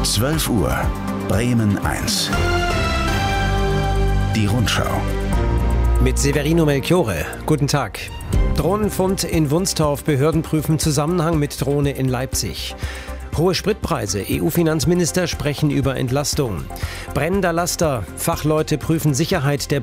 12 Uhr, Bremen 1. Die Rundschau. Mit Severino Melchiore. Guten Tag. Drohnenfund in Wunstorf. Behörden prüfen Zusammenhang mit Drohne in Leipzig. Hohe Spritpreise. EU-Finanzminister sprechen über Entlastung. Brennender Laster. Fachleute prüfen Sicherheit der